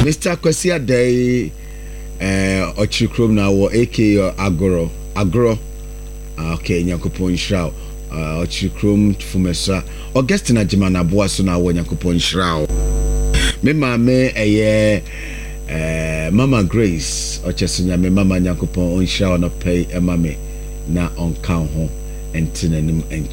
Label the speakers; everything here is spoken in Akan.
Speaker 1: Mr. Kwasia Day Ochikrom na wo AK Agro okay Nyankopon Shroud Ochikrom Fumesa Augustina Jimana Boaso na wo Nyankopon Shroud me mama Mama Grace Ochesunya me mama Nyankopon Shroud no pay mama na onka ho entinanim